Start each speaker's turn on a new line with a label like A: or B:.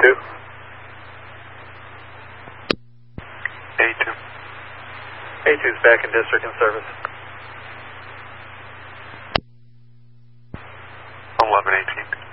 A: A2. A2.
B: A2's back in district and service.
A: 1118.